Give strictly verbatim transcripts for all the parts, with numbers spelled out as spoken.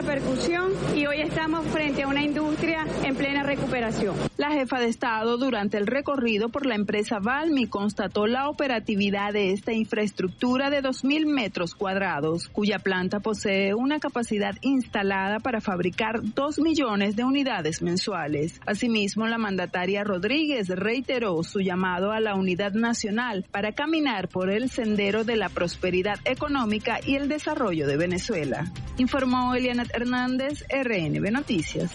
repercusión y hoy estamos frente a una industria en plena recuperación. La jefa de Estado, durante el recorrido por la empresa Valmy, constató la operatividad de esta infraestructura de dos mil metros cuadrados, cuya planta posee una capacidad instalada para fabricar dos millones de unidades mensuales. Asimismo, la mandataria Rodríguez reiteró su llamado a la unidad nacional para caminar por el sendero de la prosperidad económica y el desarrollo de Venezuela. Informó Elianet Hernández, R N B Noticias.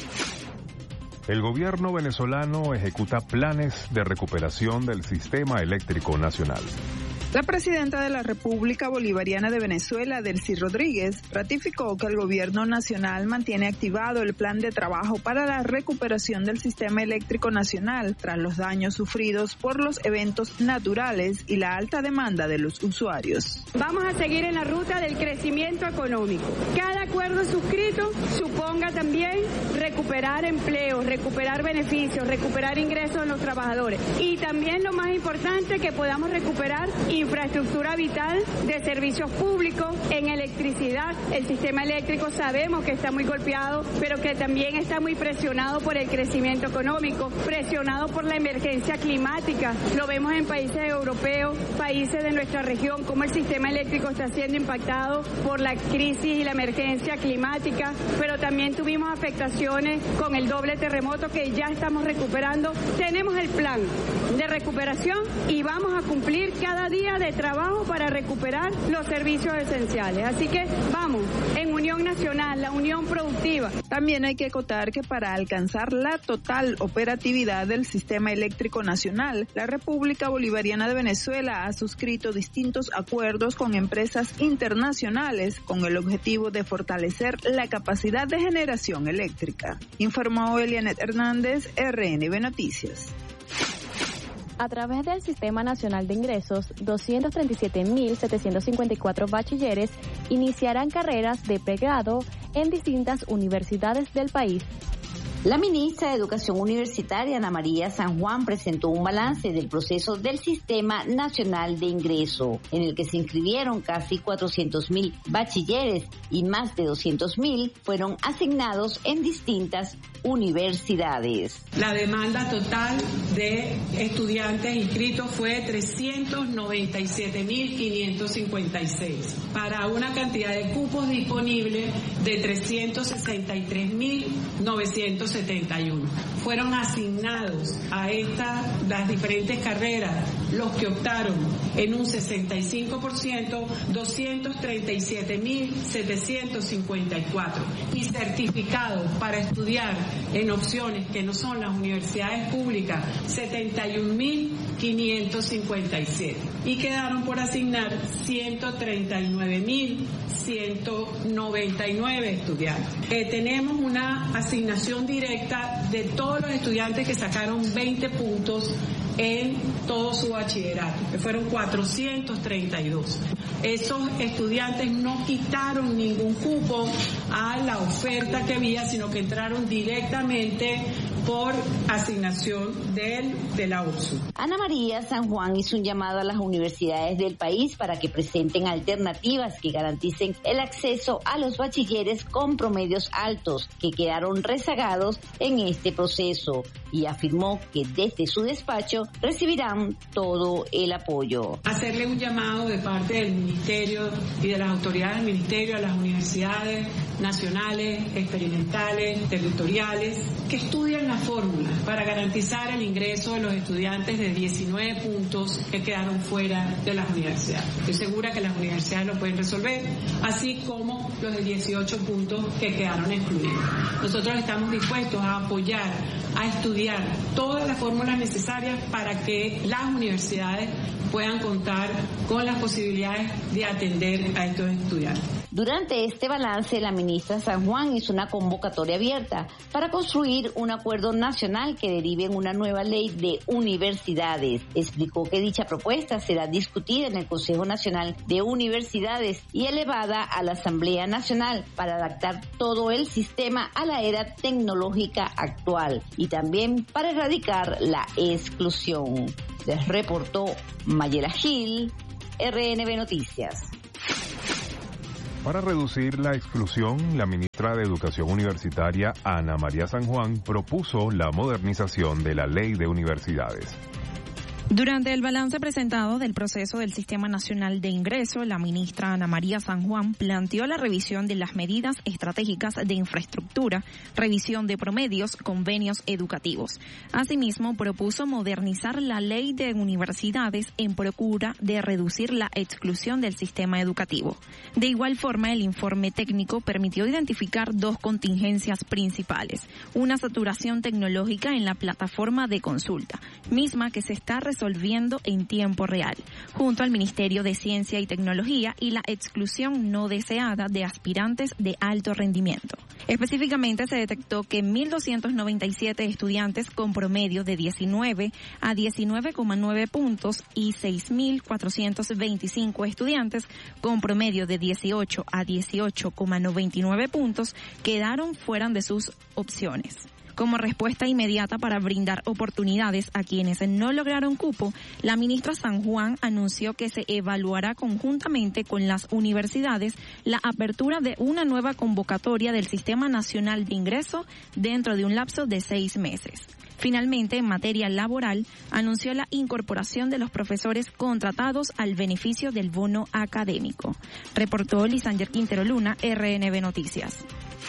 El gobierno venezolano ejecuta planes de recuperación del sistema eléctrico nacional. La presidenta de la República Bolivariana de Venezuela, Delcy Rodríguez, ratificó que el gobierno nacional mantiene activado el plan de trabajo para la recuperación del sistema eléctrico nacional tras los daños sufridos por los eventos naturales y la alta demanda de los usuarios. Vamos a seguir en la ruta del crecimiento económico. Cada acuerdo suscrito suponga también recuperar empleos, recuperar beneficios, recuperar ingresos de los trabajadores y también lo más importante, que podamos recuperar infraestructura vital de servicios públicos en electricidad. El sistema eléctrico sabemos que está muy golpeado, pero que también está muy presionado por el crecimiento económico, presionado por la emergencia climática. Lo vemos en países europeos, países de nuestra región, cómo el sistema eléctrico está siendo impactado por la crisis y la emergencia climática, pero también tuvimos afectaciones con el doble terremoto que ya estamos recuperando. Tenemos el plan de recuperación y vamos a cumplir cada día de trabajo para recuperar los servicios esenciales. Así que vamos, en unión nacional, la unión productiva. También hay que acotar que para alcanzar la total operatividad del sistema eléctrico nacional, la República Bolivariana de Venezuela ha suscrito distintos acuerdos con empresas internacionales con el objetivo de fortalecer la capacidad de generación eléctrica. Informó Elianet Hernández, R N B Noticias. A través del Sistema Nacional de Ingresos, doscientos treinta y siete mil setecientos cincuenta y cuatro bachilleres iniciarán carreras de pregrado en distintas universidades del país. La ministra de Educación Universitaria, Ana María San Juan, presentó un balance del proceso del Sistema Nacional de Ingreso, en el que se inscribieron casi cuatrocientos mil bachilleres y más de doscientos mil fueron asignados en distintas universidades. La demanda total de estudiantes inscritos fue trescientos noventa y siete mil quinientos cincuenta y seis, para una cantidad de cupos disponibles de trescientos sesenta y tres mil novecientos setenta y uno. Fueron asignados a estas, las diferentes carreras, los que optaron en un sesenta y cinco por ciento, doscientos treinta y siete mil setecientos cincuenta y cuatro, y certificados para estudiar en opciones que no son las universidades públicas, setenta y un mil quinientos cincuenta y siete, y quedaron por asignar ciento treinta y nueve mil ciento noventa y nueve estudiantes. Eh, tenemos una asignación directa de todos los estudiantes que sacaron veinte puntos en todo su bachillerato, que fueron cuatrocientos treinta y dos. Esos estudiantes no quitaron ningún cupo a la oferta que había, sino que entraron directamente por asignación del, de la U R S U. Ana María San Juan hizo un llamado a las universidades del país para que presenten alternativas que garanticen el acceso a los bachilleres con promedios altos que quedaron rezagados en este proceso, y afirmó que desde su despacho recibirán todo el apoyo. Hacerle un llamado de parte del Ministerio y de las autoridades del Ministerio a las universidades nacionales, experimentales, territoriales, que estudien las fórmulas para garantizar el ingreso de los estudiantes de diecinueve puntos que quedaron fuera de las universidades. Estoy segura que las universidades lo pueden resolver, así como los de dieciocho puntos que quedaron excluidos. Nosotros estamos dispuestos a apoyar, a estudiar todas las fórmulas necesarias para que las universidades puedan contar con las posibilidades de atender a estos estudiantes. Durante este balance, la ministra San Juan hizo una convocatoria abierta para construir un acuerdo nacional que derive en una nueva ley de universidades. Explicó que dicha propuesta será discutida en el Consejo Nacional de Universidades y elevada a la Asamblea Nacional para adaptar todo el sistema a la era tecnológica actual y también para erradicar la exclusión. Les reportó Mayela Gil, R N B Noticias. Para reducir la exclusión, la ministra de Educación Universitaria, Ana María San Juan, propuso la modernización de la Ley de Universidades. Durante el balance presentado del proceso del Sistema Nacional de Ingreso, la ministra Ana María San Juan planteó la revisión de las medidas estratégicas de infraestructura, revisión de promedios, convenios educativos. Asimismo, propuso modernizar la ley de universidades en procura de reducir la exclusión del sistema educativo. De igual forma, el informe técnico permitió identificar dos contingencias principales: una saturación tecnológica en la plataforma de consulta, misma que se está resolviendo resolviendo en tiempo real, junto al Ministerio de Ciencia y Tecnología, y la exclusión no deseada de aspirantes de alto rendimiento. Específicamente se detectó que mil doscientos noventa y siete estudiantes con promedio de diecinueve a diecinueve coma nueve puntos y seis mil cuatrocientos veinticinco estudiantes con promedio de dieciocho a dieciocho coma noventa y nueve puntos quedaron fuera de sus opciones. Como respuesta inmediata para brindar oportunidades a quienes no lograron cupo, la ministra San Juan anunció que se evaluará conjuntamente con las universidades la apertura de una nueva convocatoria del Sistema Nacional de Ingreso dentro de un lapso de seis meses. Finalmente, en materia laboral, anunció la incorporación de los profesores contratados al beneficio del bono académico. Reportó Lisander Quintero Luna, R N B Noticias.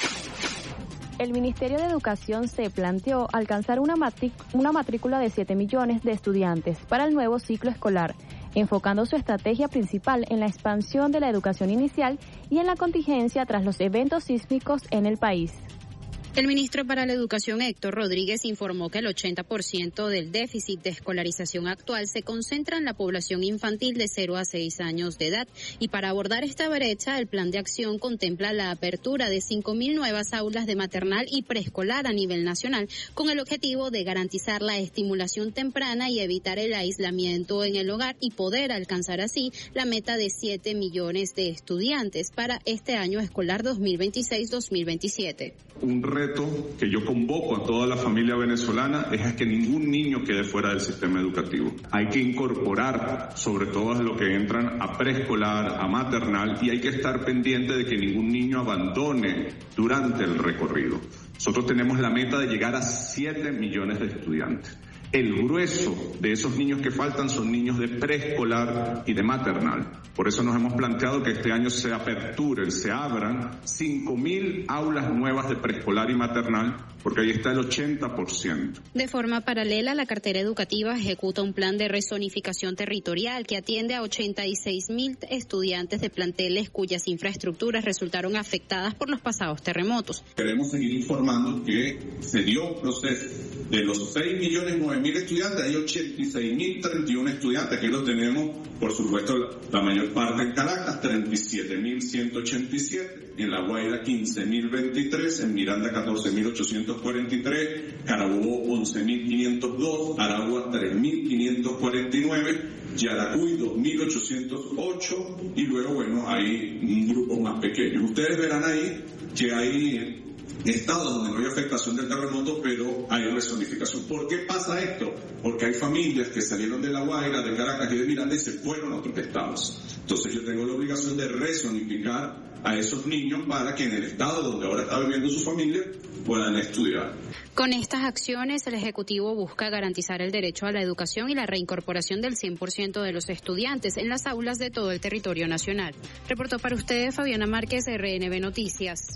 El Ministerio de Educación se planteó alcanzar una, matric- una matrícula de siete millones de estudiantes para el nuevo ciclo escolar, enfocando su estrategia principal en la expansión de la educación inicial y en la contingencia tras los eventos sísmicos en el país. El ministro para la Educación, Héctor Rodríguez, informó que el ochenta por ciento del déficit de escolarización actual se concentra en la población infantil de cero a seis años de edad, y para abordar esta brecha, el plan de acción contempla la apertura de cinco mil nuevas aulas de maternal y preescolar a nivel nacional, con el objetivo de garantizar la estimulación temprana y evitar el aislamiento en el hogar, y poder alcanzar así la meta de siete millones de estudiantes para este año escolar dos mil veintiséis dos mil veintisiete. Un reto que yo convoco a toda la familia venezolana es a que ningún niño quede fuera del sistema educativo. Hay que incorporar sobre todo a los que entran a preescolar, a maternal, y hay que estar pendiente de que ningún niño abandone durante el recorrido. Nosotros tenemos la meta de llegar a siete millones de estudiantes. El grueso de esos niños que faltan son niños de preescolar y de maternal. Por eso nos hemos planteado que este año se aperturen, se abran cinco mil aulas nuevas de preescolar y maternal, porque ahí está el ochenta por ciento. De forma paralela, la cartera educativa ejecuta un plan de rezonificación territorial que atiende a ochenta y seis mil estudiantes de planteles cuyas infraestructuras resultaron afectadas por los pasados terremotos. Queremos seguir informando que se dio un proceso de los seis millones nueve mil estudiantes, hay ochenta y seis mil treinta y uno estudiantes, aquí lo tenemos, por supuesto, la mayor parte en Caracas, treinta y siete mil ciento ochenta y siete, en La Guaira quince mil veintitrés, en Miranda catorce mil ochocientos cuarenta y tres, Carabobo once mil quinientos dos, Aragua tres mil quinientos cuarenta y nueve, Yaracuy dos mil ochocientos ocho, y luego, bueno, hay un grupo más pequeño. Ustedes verán ahí que hay estados donde no hay afectación del terremoto, pero hay rezonificación. ¿Por qué pasa esto? Porque hay familias que salieron de La Guaira, de Caracas y de Miranda y se fueron a otros estados. Entonces yo tengo la obligación de rezonificar a esos niños para que en el estado donde ahora está viviendo su familia puedan estudiar. Con estas acciones, el Ejecutivo busca garantizar el derecho a la educación y la reincorporación del cien por ciento de los estudiantes en las aulas de todo el territorio nacional. Reportó para ustedes Fabiana Márquez, R N B Noticias.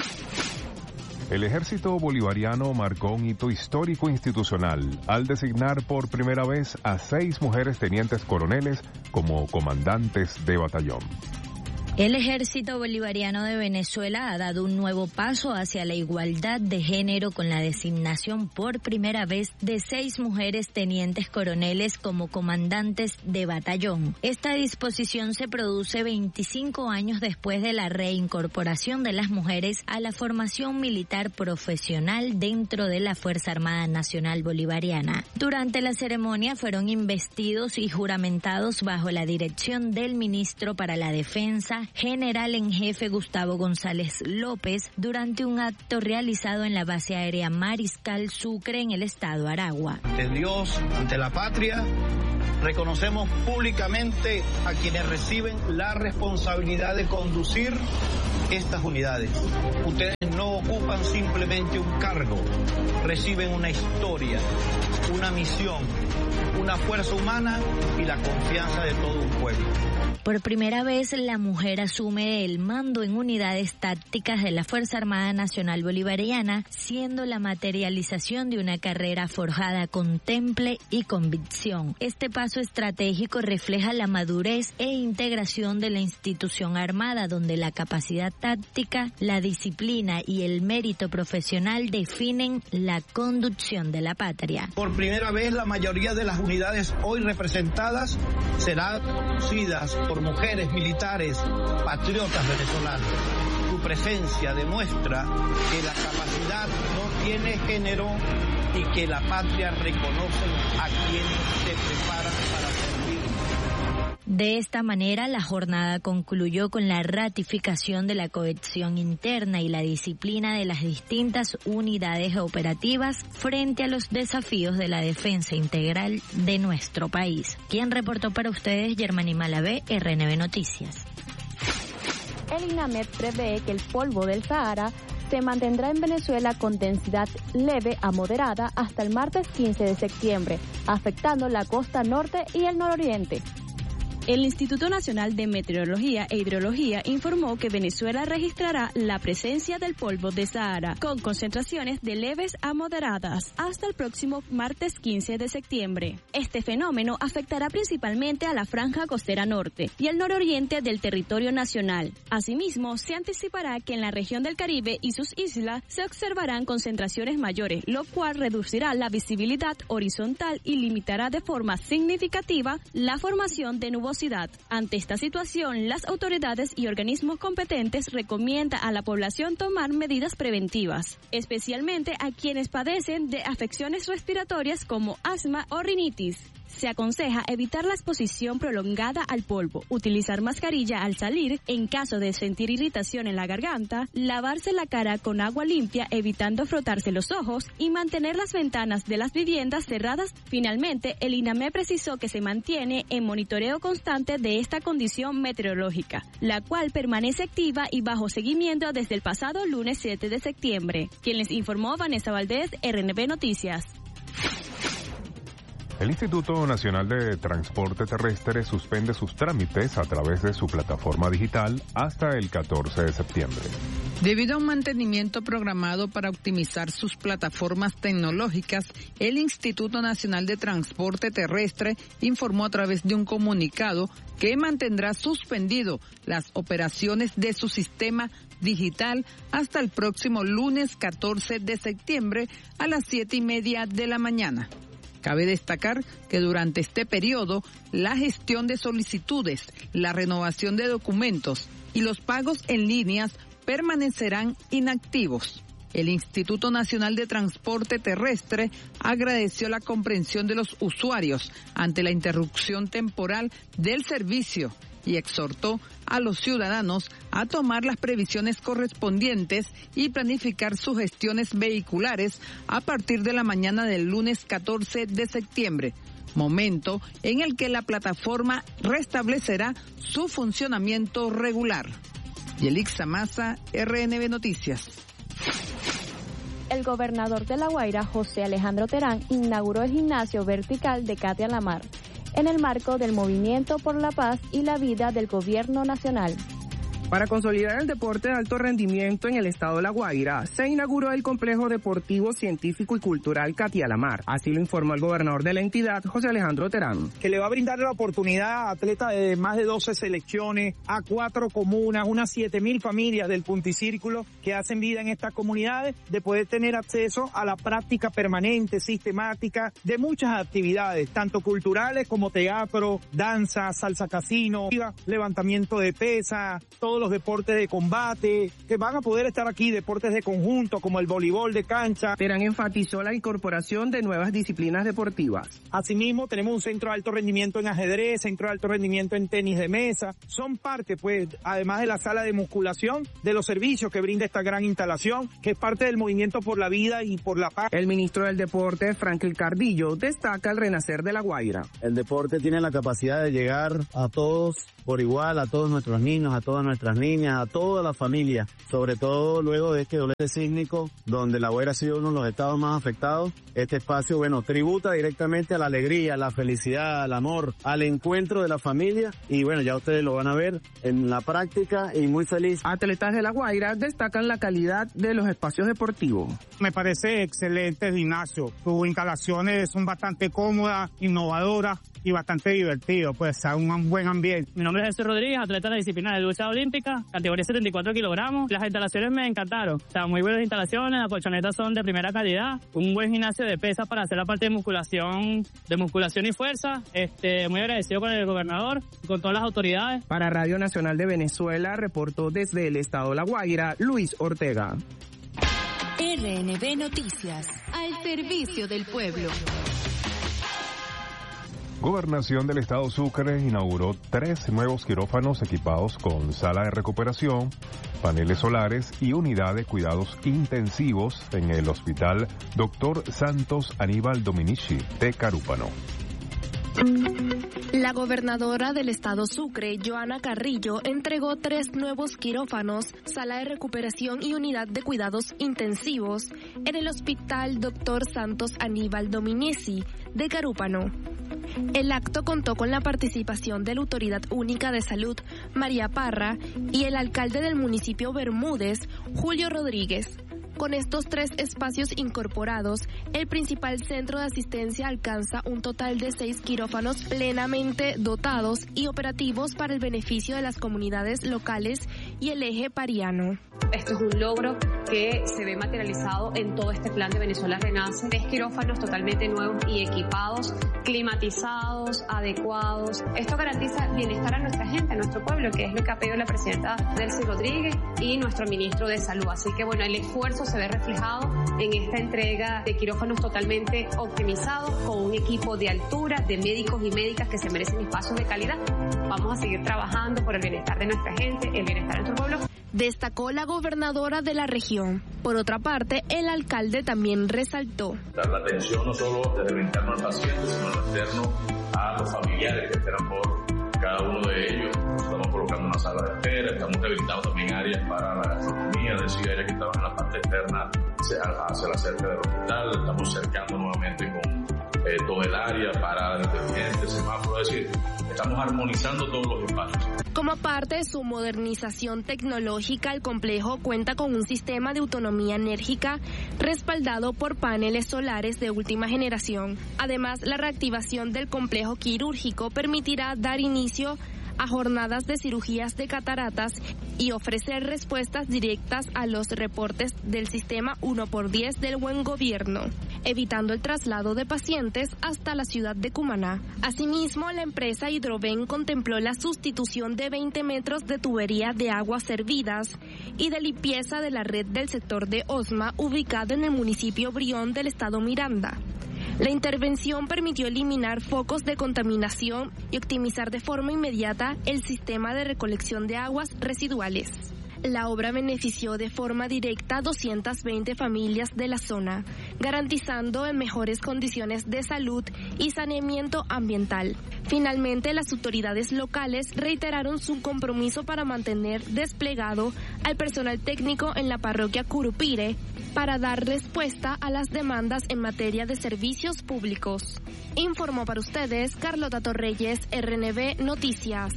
El ejército bolivariano marcó un hito histórico institucional al designar por primera vez a seis mujeres tenientes coroneles como comandantes de batallón. El Ejército Bolivariano de Venezuela ha dado un nuevo paso hacia la igualdad de género con la designación por primera vez de seis mujeres tenientes coroneles como comandantes de batallón. Esta disposición se produce veinticinco años después de la reincorporación de las mujeres a la formación militar profesional dentro de la Fuerza Armada Nacional Bolivariana. Durante la ceremonia fueron investidos y juramentados bajo la dirección del ministro para la Defensa, general en jefe Gustavo González López, durante un acto realizado en la base aérea Mariscal Sucre en el estado Aragua. De Dios ante la patria, Reconocemos públicamente a quienes reciben la responsabilidad de conducir estas unidades. Ustedes no ocupan simplemente un cargo, reciben una historia, una misión, una fuerza humana y la confianza de todo un pueblo. Por primera vez, la mujer asume el mando en unidades tácticas de la Fuerza Armada Nacional Bolivariana, siendo la materialización de una carrera forjada con temple y convicción. Este paso estratégico refleja la madurez e integración de la institución armada, donde la capacidad táctica, la disciplina y el mérito profesional definen la conducción de la patria. Por primera vez, la mayoría de las unidades hoy representadas serán conducidas por mujeres militares patriotas venezolanas. Su presencia demuestra que la capacidad no tiene género y que la patria reconoce a quienes se preparan para servir. De esta manera, la jornada concluyó con la ratificación de la cohesión interna y la disciplina de las distintas unidades operativas frente a los desafíos de la defensa integral de nuestro país. Quien reportó para ustedes, Germany Malavé, R N B Noticias. El INAMED prevé que el polvo del Sahara se mantendrá en Venezuela con densidad leve a moderada hasta el martes quince de septiembre, afectando la costa norte y el nororiente. El Instituto Nacional de Meteorología e Hidrología informó que Venezuela registrará la presencia del polvo de Sahara con concentraciones de leves a moderadas hasta el próximo martes quince de septiembre. Este fenómeno afectará principalmente a la franja costera norte y el nororiente del territorio nacional. Asimismo, se anticipará que en la región del Caribe y sus islas se observarán concentraciones mayores, lo cual reducirá la visibilidad horizontal y limitará de forma significativa la formación de nubosidad. Ante esta situación, las autoridades y organismos competentes recomiendan a la población tomar medidas preventivas, especialmente a quienes padecen de afecciones respiratorias como asma o rinitis. Se aconseja evitar la exposición prolongada al polvo, utilizar mascarilla al salir en caso de sentir irritación en la garganta, lavarse la cara con agua limpia evitando frotarse los ojos y mantener las ventanas de las viviendas cerradas. Finalmente, el INAMED precisó que se mantiene en monitoreo constante de esta condición meteorológica, la cual permanece activa y bajo seguimiento desde el pasado lunes siete de septiembre. Quien les informó, Vanessa Valdés, R N B Noticias. El Instituto Nacional de Transporte Terrestre suspende sus trámites a través de su plataforma digital hasta el catorce de septiembre. Debido a un mantenimiento programado para optimizar sus plataformas tecnológicas, el Instituto Nacional de Transporte Terrestre informó a través de un comunicado que mantendrá suspendido las operaciones de su sistema digital hasta el próximo lunes catorce de septiembre a las siete y media de la mañana. Cabe destacar que durante este periodo, la gestión de solicitudes, la renovación de documentos y los pagos en líneas permanecerán inactivos. El Instituto Nacional de Transporte Terrestre agradeció la comprensión de los usuarios ante la interrupción temporal del servicio y exhortó a los ciudadanos a tomar las previsiones correspondientes y planificar sus gestiones vehiculares a partir de la mañana del lunes catorce de septiembre, momento en el que la plataforma restablecerá su funcionamiento regular. Yelixa Maza, R N B Noticias. El gobernador de La Guaira, José Alejandro Terán, inauguró el gimnasio vertical de Katia Lamar en el marco del Movimiento por la Paz y la Vida del Gobierno Nacional. Para consolidar el deporte de alto rendimiento en el estado de La Guaira, se inauguró el Complejo Deportivo Científico y Cultural Katia Lamar. Así lo informó el gobernador de la entidad, José Alejandro Terán. Que le va a brindar la oportunidad a atletas de más de doce selecciones, a cuatro comunas, unas siete mil familias del Punticírculo que hacen vida en estas comunidades, de poder tener acceso a la práctica permanente, sistemática, de muchas actividades, tanto culturales como teatro, danza, salsa casino, levantamiento de pesas, todo todos los deportes de combate, que van a poder estar aquí, deportes de conjunto como el voleibol de cancha. Terán enfatizó la incorporación de nuevas disciplinas deportivas. Asimismo, tenemos un centro de alto rendimiento en ajedrez, centro de alto rendimiento en tenis de mesa. Son parte, pues, además de la sala de musculación, de los servicios que brinda esta gran instalación, que es parte del movimiento por la vida y por la paz. El ministro del Deporte, Franklin Cardillo, destaca el renacer de La Guaira. El deporte tiene la capacidad de llegar a todos por igual, a todos nuestros niños, a todas nuestras niñas, a toda la familia, sobre todo luego de este doblete sísmico, donde La Guaira ha sido uno de los estados más afectados. Este espacio, bueno, tributa directamente a la alegría, a la felicidad, al amor, al encuentro de la familia, y bueno, ya ustedes lo van a ver en la práctica y muy feliz. Atletas de La Guaira destacan la calidad de los espacios deportivos. Me parece excelente el gimnasio. Sus instalaciones son bastante cómodas, innovadoras y bastante divertido, pues a un buen ambiente. Mi nombre es Jesús Rodríguez, atleta de la disciplina de lucha olímpica, categoría setenta y cuatro kilogramos. Las instalaciones me encantaron, o sea, muy buenas instalaciones, las colchonetas son de primera calidad, un buen gimnasio de pesas para hacer la parte de musculación, de musculación y fuerza. Este, muy agradecido con el gobernador y con todas las autoridades. Para Radio Nacional de Venezuela, reportó desde el estado La Guaira, Luis Ortega. R N B Noticias, al servicio del pueblo. Gobernación del Estado Sucre inauguró tres nuevos quirófanos equipados con sala de recuperación, paneles solares y unidad de cuidados intensivos en el Hospital Doctor Santos Aníbal Dominici de Carúpano. La gobernadora del estado Sucre, Joana Carrillo, entregó tres nuevos quirófanos, sala de recuperación y unidad de cuidados intensivos en el Hospital Doctor Santos Aníbal Dominici de Carúpano. El acto contó con la participación de la Autoridad Única de Salud, María Parra, y el alcalde del municipio Bermúdez, Julio Rodríguez. Con estos tres espacios incorporados, el principal centro de asistencia alcanza un total de seis quirófanos plenamente dotados y operativos para el beneficio de las comunidades locales y el eje pariano. Esto es un logro que se ve materializado en todo este plan de Venezuela Renace. Tres quirófanos totalmente nuevos y equipados, climatizados, adecuados. Esto garantiza bienestar a nuestra gente, a nuestro pueblo, que es lo que ha pedido la presidenta Delcy Rodríguez y nuestro ministro de Salud. Así que bueno, el esfuerzo se ve reflejado en esta entrega de quirófanos totalmente optimizados, con un equipo de altura, de médicos y médicas que se merecen espacios de calidad. Vamos a seguir trabajando por el bienestar de nuestra gente, el bienestar de nuestro pueblo. Destacó la gobernadora de la región. Por otra parte, el alcalde también resaltó. Dar la atención no solo desde el interno al paciente, sino en lo externo a los familiares que esperan por cada uno de ellos. Estamos colocando una sala de espera, estamos rehabilitando también áreas para la gastronomía, es decir, áreas que estaban en la parte externa hacia la cerca del hospital. Estamos cercando nuevamente con eh, todo el área para detergentes, semáforos, es decir, estamos armonizando todos los espacios. Como parte de su modernización tecnológica, el complejo cuenta con un sistema de autonomía enérgica respaldado por paneles solares de última generación. Además, la reactivación del complejo quirúrgico permitirá dar inicio a jornadas de cirugías de cataratas y ofrecer respuestas directas a los reportes del sistema uno por diez del Buen Gobierno, evitando el traslado de pacientes hasta la ciudad de Cumaná. Asimismo, la empresa Hidroven contempló la sustitución de veinte metros de tubería de aguas servidas y de limpieza de la red del sector de Osma, ubicado en el municipio Brión del estado Miranda. La intervención permitió eliminar focos de contaminación y optimizar de forma inmediata el sistema de recolección de aguas residuales. La obra benefició de forma directa a doscientas veinte familias de la zona, garantizando en mejores condiciones de salud y saneamiento ambiental. Finalmente, las autoridades locales reiteraron su compromiso para mantener desplegado al personal técnico en la parroquia Curupire para dar respuesta a las demandas en materia de servicios públicos. Informó para ustedes Carlota Torreyes, R N B Noticias.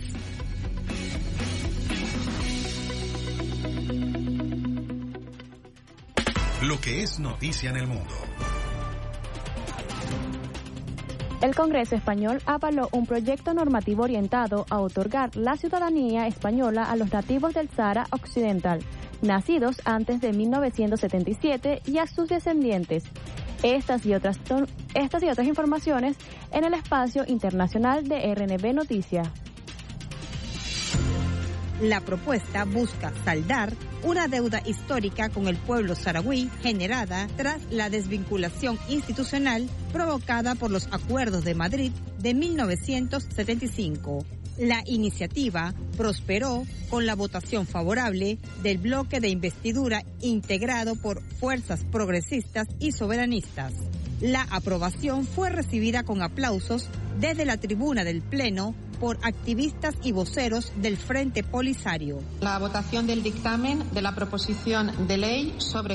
Lo que es noticia en el mundo. El Congreso español avaló un proyecto normativo orientado a otorgar la ciudadanía española a los nativos del Sahara Occidental, nacidos antes de mil novecientos setenta y siete, y a sus descendientes. Estas y otras, estas y otras informaciones en el espacio internacional de R N B Noticias. La propuesta busca saldar una deuda histórica con el pueblo saharaui generada tras la desvinculación institucional provocada por los Acuerdos de Madrid de mil novecientos setenta y cinco. La iniciativa prosperó con la votación favorable del bloque de investidura integrado por fuerzas progresistas y soberanistas. La aprobación fue recibida con aplausos desde la tribuna del Pleno por activistas y voceros del Frente Polisario. La votación del dictamen de la proposición de ley sobre